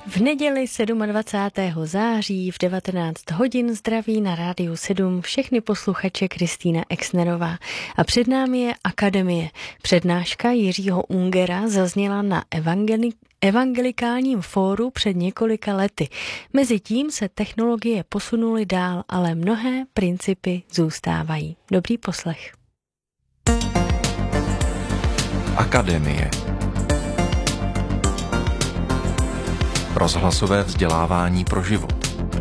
V neděli 27. září v 19 hodin zdraví na Rádiu 7 všechny posluchače Kristýna Exnerová. A před námi je Akademie. Přednáška Jiřího Ungera zazněla na evangelikálním fóru před několika lety. Mezitím se technologie posunuly dál, ale mnohé principy zůstávají. Dobrý poslech. Akademie. Rozhlasové vzdělávání pro život.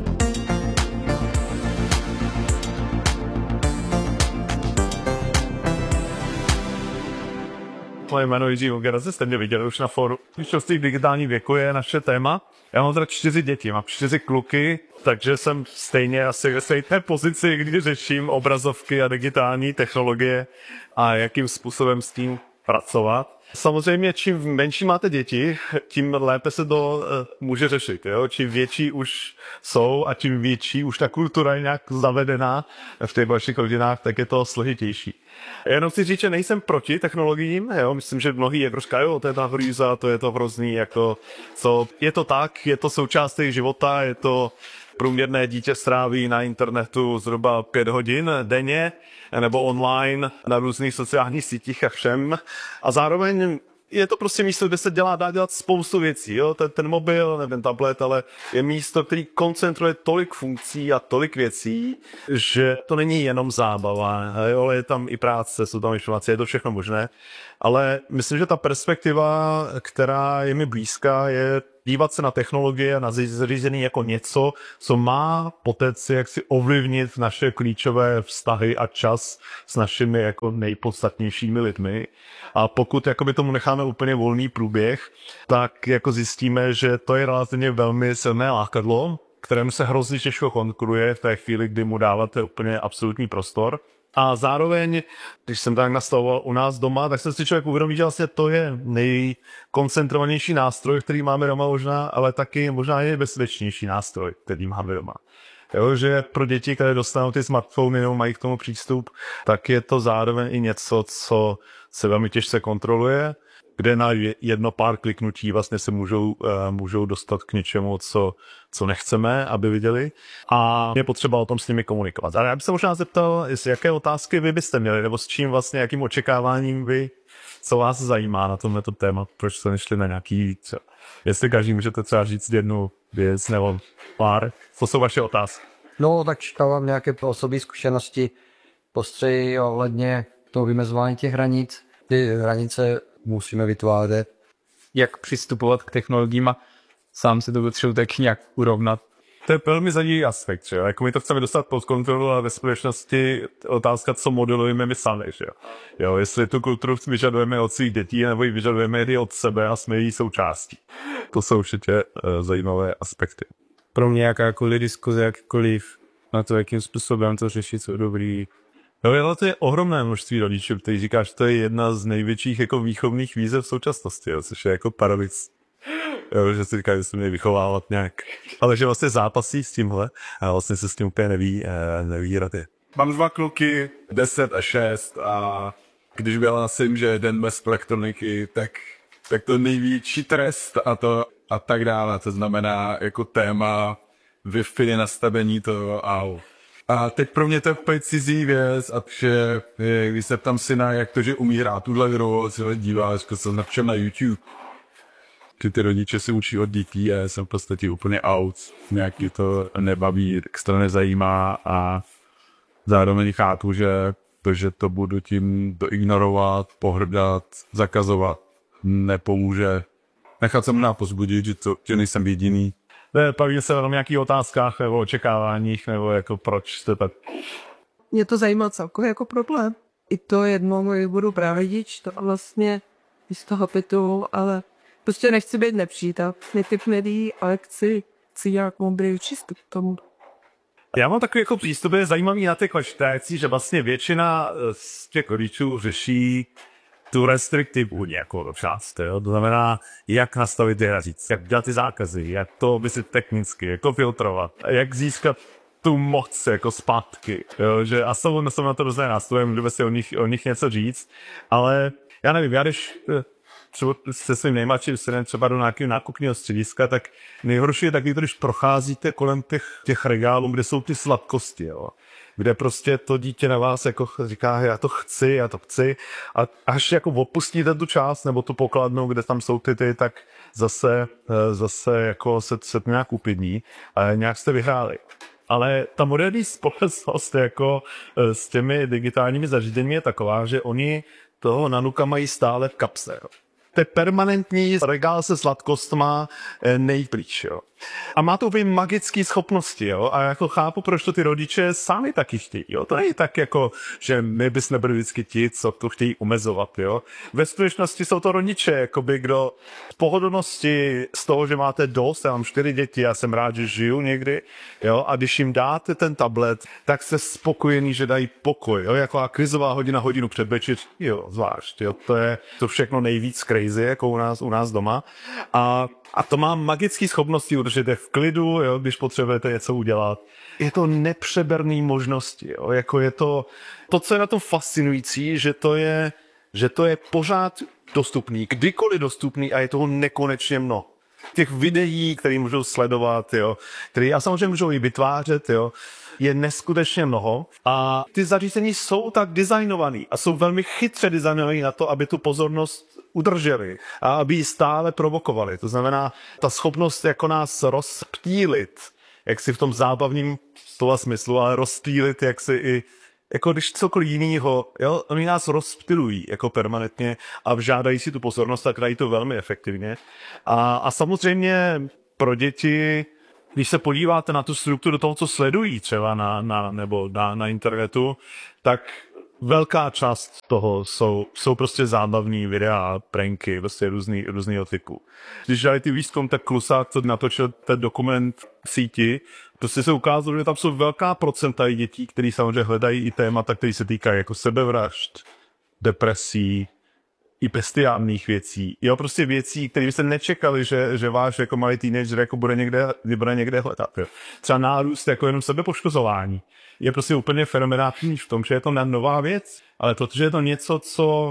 Moje jméno je Jiří Unger, jste mě viděli už na fóru. Mistrovství v digitální věku je naše téma. Já mám teda 4 děti, mám 4 kluky, takže jsem stejně asi ve stejné pozici, kdy řeším obrazovky a digitální technologie a jakým způsobem s tím pracovat. Samozřejmě, čím menší máte děti, tím lépe se to může řešit. Jo? Čím větší už jsou a čím větší už ta kultura je nějak zavedená v těch vašich rodinách, tak je to složitější. Jenom chci říct, že nejsem proti technologiím, jo? Myslím, že mnohý je troška, jo, to je ta hrůza, to je to hrozný, jako, co, je to tak, je to součást jejich života, je to průměrné dítě stráví na internetu zhruba 5 hodin denně, nebo online na různých sociálních sítích a všem. A zároveň je to prostě místo, kde se dá dělat spoustu věcí. Jo? Ten mobil, ne ten tablet, ale je místo, který koncentruje tolik funkcí a tolik věcí, že to není jenom zábava, jo? Ale je tam i práce, jsou tam informace, je to všechno možné. Ale myslím, že ta perspektiva, která je mi blízká, je dívat se na technologie a na zařízení jako něco, co má potenciál jak si ovlivnit naše klíčové vztahy a čas s našimi jako nejpodstatnějšími lidmi. A pokud jakoby tomu necháme úplně volný průběh, tak jako zjistíme, že to je relativně velmi silné lákadlo, kterému se hrozně těžko konkuruje v té chvíli, kdy mu dáváte úplně absolutní prostor. A zároveň, když jsem tak nastavoval u nás doma, tak jsem si člověk uvědomil, že vlastně to je nejkoncentrovanější nástroj, který máme doma možná, ale taky možná je bezpečnější nástroj, který máme doma. Jo, že pro děti, které dostanou ty smartfony nebo mají k tomu přístup, tak je to zároveň i něco, co se velmi těžce kontroluje, kde na jedno pár kliknutí vlastně se můžou dostat k něčemu, co nechceme, aby viděli. A je potřeba o tom s nimi komunikovat. Ale já bych se možná zeptal, jaké otázky vy byste měli, nebo s čím vlastně, jakým očekáváním vy, co vás zajímá na tomto téma, proč jste nešli na nějaký, jestli každý můžete třeba říct jednu věc nebo pár. Co jsou vaše otázky? No, tak mám nějaké osobní zkušenosti, postřeji ohledně toho vymezování těch hranic. Ty hranice musíme vytvářet. Jak přistupovat k technologiím a sám se to potřebuji tak nějak urovnat. To je velmi zajímavý aspekt, že jo? Jako my to chceme dostat pod kontrolu a ve skutečnosti otázka, co modelujeme my sami, že jo? Jestli tu kulturu vyžadujeme od svých dětí, nebo ji vyžadujeme i od sebe a jsme její součástí. To jsou určitě zajímavé aspekty. Pro mě jakákoliv diskuze, jakýkoliv na to, jakým způsobem to řešit, co dobrý. Jo, ale to je ohromné množství rodičů, kteří říká, že to je jedna z největších jako výchovných výzev v současnosti, jo, což je jako paradox. Jo, že si říká, že se mě vychovávat nějak. Ale že vlastně zápasí s tímhle a vlastně se s tím úplně neví rady. Mám 2 kluky, 10 a 6 a když byla jsem, že je den bez elektroniky, tak to největší trest a tak dále. To znamená jako téma Wi-Fi, nastavení toho a teď pro mě to je úplně cizí věc, a že když se ptám syna, jak to, že umí hrát tuhle hru, se dívá, že se napřem na YouTube. Ty rodiče se učí od dětí a já jsem v podstatě úplně out. Nějaký to nebaví, extra nezajímá a zároveň chápu, že to budu tím doignorovat, pohrdat, zakazovat, nepomůže. Nechat se mnou pozbudit, že nejsem jediný. Bavíme se o nějakých otázkách nebo očekáváních, nebo jako proč jste tak... Mě to zajímá celkově jako problém. I to jednou budu prarodič, to vlastně z toho pytu, ale prostě nechci být nepřítel. Netyp médií, ale chci nějak mobilní přístup k tomu. Já mám takový jako přístup, je zajímavý na těch konštací, že vlastně většina z těch rodičů řeší tu restriktivní jako část, jo? To znamená, jak nastavit ty hranice, jak dělat ty zákazy, jak to myslet technicky, jak to filtrovat, jak získat tu moc jako zpátky, jo? Že a jsou na to různé nástroje, můžeme si o nich něco říct, ale já nevím, já když třeba se svým nejmladším synem třeba do nějakého nákupního střediska, tak nejhorší je taky, když procházíte kolem těch regálů, kde jsou ty sladkosti, jo. Kde prostě to dítě na vás jako říká, já to chci, a až jako opustíte tu část nebo tu pokladnu, kde tam jsou ty, tak zase jako se nějak upidní a nějak jste vyhráli. Ale ta moderní společnost jako s těmi digitálními zařízeními je taková, že oni toho nanuka mají stále v kapse. Jo. To je permanentní regál se sladkostma nejblíž. Jo. A má to úplně magické schopnosti. Jo. A jako chápu, proč to ty rodiče sami taky chtějí. Jo. To není tak jako, že my bys nebyli vždycky ti, co to chtějí omezovat. Jo. Ve skutečnosti jsou to rodiče, jakoby kdo z pohodlnosti z toho, že máte dost, já mám 4 děti, já jsem rád, že žiju někdy, jo, a když jim dáte ten tablet, tak jste spokojený, že dají pokoj. Jo. Jako krizová hodinu před večeří, jo, zvlášť. Jo. To je to všechno nejvíc crazy, jako u nás doma. A to má magické schopnosti udržet v klidu, jo, když potřebujete něco udělat. Je to nepřeberný možnosti. Jo, jako je to, co je na tom fascinující, že to je pořád dostupný, kdykoliv dostupný a je toho nekonečně mnoho. Těch videí, které můžou sledovat, jo, které a samozřejmě můžou i vytvářet, jo, je neskutečně mnoho a ty zařízení jsou tak designovaný a jsou velmi chytře designovaný na to, aby tu pozornost udrželi a aby ji stále provokovali. To znamená, ta schopnost jako nás rozptýlit, jak si v tom zábavním slova smyslu, ale rozptýlit, jak si i jako když cokoliv jinýho, jo, oni nás rozptylují jako permanentně a žádají si tu pozornost a krají to velmi efektivně. A samozřejmě pro děti, když se podíváte na tu strukturu toho, co sledují třeba na internetu, tak velká část toho jsou prostě zábavní videa, pranky, prostě různýho typu. Když dělali ty výzkum, tak Klusák to natočil ten dokument v síti, prostě se ukázalo, že tam jsou velká procenta dětí, které samozřejmě hledají i témata, které se týkají jako sebevražd, depresí, i bestiálních věcí. Jo, prostě věcí, které byste nečekali, že váš jako malý teenager jako bude někde hledat. Jo. Třeba nárůst jako jenom sebepoškozování je prostě úplně fenomenální v tom, že je to nová věc, ale protože je to něco,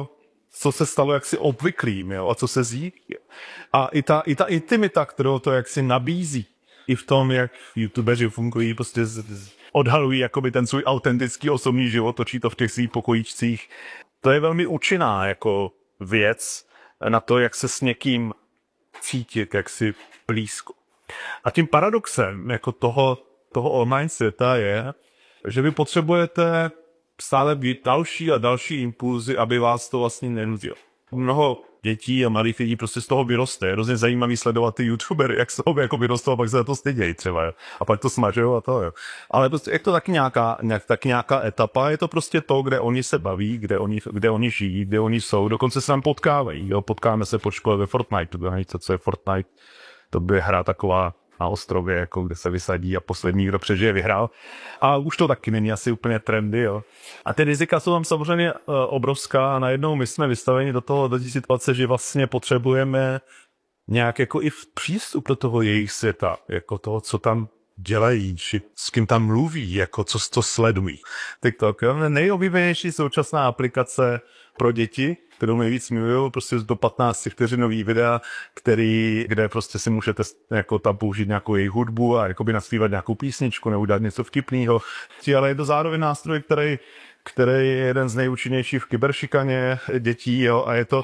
co se stalo jaksi obvyklým, jo, a co se zjí. A i ta intimita, kterou to jaksi nabízí, i v tom, jak youtubeři fungují, prostě odhalují jakoby ten svůj autentický osobní život, točí to v těch svých pokojíčcích. To je velmi účinná jako věc na to, jak se s někým cítit, jak si blízko. A tím paradoxem jako toho online světa je, že vy potřebujete stále být další a další impulzy, aby vás to vlastně nenudilo. Mnoho dětí a malých lidí prostě z toho vyroste. Je hrozně zajímavý sledovat ty youtubery, jak z toho jako vyrostou a pak se za to stydějí třeba. Jo. A pak to smažujou a to. Jo. Ale prostě je to taky nějaká etapa, je to prostě to, kde oni se baví, kde oni žijí, kde oni jsou, dokonce se tam potkávají. Jo. Potkáme se po škole ve Fortnite, co je Fortnite, to by hra taková na ostrově, jako kde se vysadí a poslední, kdo přežije, vyhrál. A už to taky není asi úplně trendy, jo. A ty rizika jsou tam samozřejmě obrovská a najednou my jsme vystaveni do té situace, že vlastně potřebujeme nějak jako i přístup do toho jejich světa, jako toho, co tam dělají, či s kým tam mluví, jako co sledují. TikTok, jo. Nejoblíbenější současná aplikace pro děti, kterou nejvíc miluju, prostě do 15 vteřinový videa, kde prostě si můžete jako tam použít nějakou jejich hudbu a jakoby naspívat nějakou písničku nebo dát něco vtipného. Ale je to zároveň nástroj, který je jeden z nejúčinnějších v kyberšikaně dětí, jo,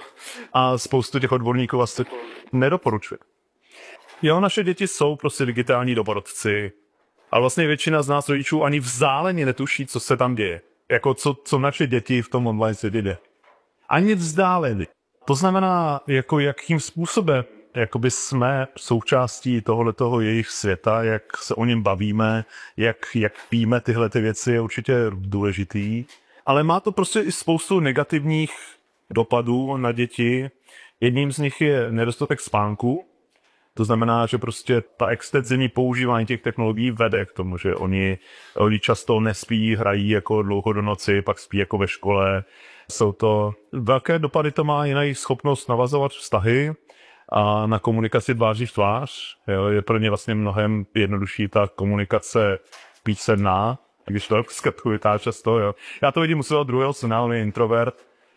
a spoustu těch odborníků vlastně nedoporučuje. Jo, naše děti jsou prostě digitální domorodci, ale vlastně většina z nás rodičů ani vzdáleně netuší, co se tam děje. Jako co naše děti v tom online světě jde. Ani vzdáleně. To znamená, jako jakým způsobem jakoby jsme součástí tohoto jejich světa, jak se o něm bavíme, jak víme tyhle ty věci, je určitě důležitý. Ale má to prostě i spoustu negativních dopadů na děti. Jedním z nich je nedostatek spánku. To znamená, že prostě ta extenzivní používání těch technologií vede k tomu, že oni často nespí, hrají jako dlouho do noci, pak spí jako ve škole. Jsou to velké dopady, to má i na jejich schopnost navazovat vztahy a na komunikaci tváří v tvář. Jo, je pro ně vlastně mnohem jednodušší ta komunikace písemná, když to zkratkuju často. Jo. Já to vidím u svého druhého syna, on je introvert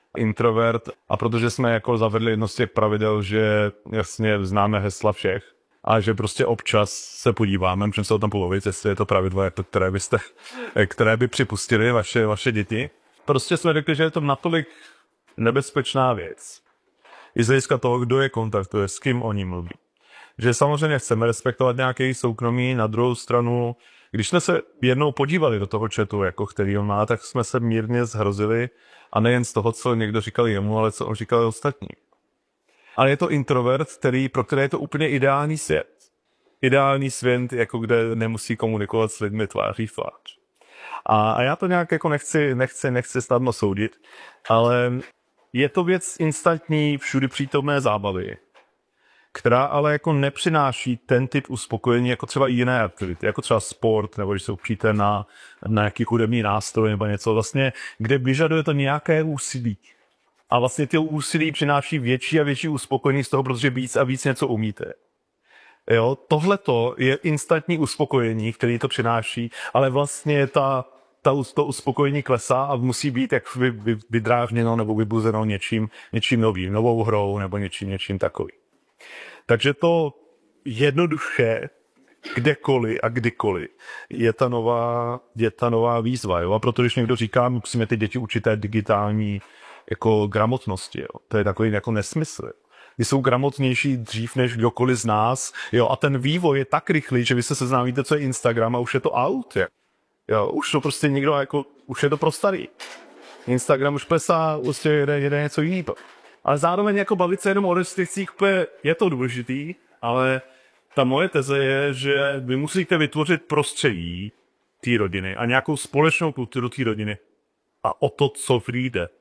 introvert a protože jsme jako zavedli jedno z těch pravidel, že jasně známe hesla všech a že prostě občas se podíváme, můžeme se o tom polovit, jestli je to pravidlo, jako které by připustili vaše děti. Prostě jsme řekli, že je to natolik nebezpečná věc. I z hlediska toho, kdo je kontaktuje, s kým oni mluví. Že samozřejmě chceme respektovat nějaké soukromí, na druhou stranu, když jsme se jednou podívali do toho chatu, jako který on má, tak jsme se mírně zhrozili a nejen z toho, co někdo říkal jemu, ale co on říkal ostatní. Ale je to introvert, pro který je to úplně ideální svět. Ideální svět, jako kde nemusí komunikovat s lidmi tváří v tvář. A já to nějak jako nechci snadno soudit, ale je to věc instantní, všudy přítomné zábavy, která ale jako nepřináší ten typ uspokojení jako třeba i jiné aktivity, jako třeba sport, nebo když se učíte na nějaký hudební nástroj nebo něco, vlastně, kde vyžaduje to nějaké úsilí. A vlastně ty úsilí přináší větší a větší uspokojení z toho, protože víc a víc něco umíte. Jo, tohleto je instantní uspokojení, který to přináší, ale vlastně to uspokojení klesá a musí být jak vydrážděno nebo vybuzeno něčím novým, novou hrou nebo něčím takovým. Takže to jednoduché, kdekoliv a kdykoliv, je ta nová výzva. Jo? A proto, když někdo říká, musíme ty děti učit té digitální jako gramotnosti, jo? To je takový jako nesmysl. Ty jsou gramotnější dřív než kdokoliv z nás, jo? A ten vývoj je tak rychlý, že vy se seznámíte, co je Instagram a už je to out. Jo? Už to prostě někdo jako, už je to pro starý. Instagram už plesá, prostě jede něco jiného. Ale zároveň jako bavit se jenom o restrikcích, je to důležitý, ale ta moje teze je, že vy musíte vytvořit prostředí té rodiny a nějakou společnou kulturu té rodiny. A o to, co vyjde.